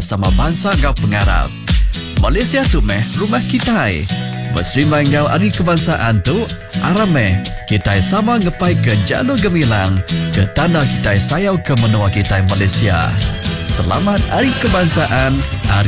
bersama bangsa ngau pengarap. Malaysia tu meh rumah kita. Berserimbang ngau hari kebangsaan tu, arame kita sama ngepai ke jalur gemilang ke tanah kita sayau ke menua kita Malaysia. Selamat Hari Kebangsaan, Hari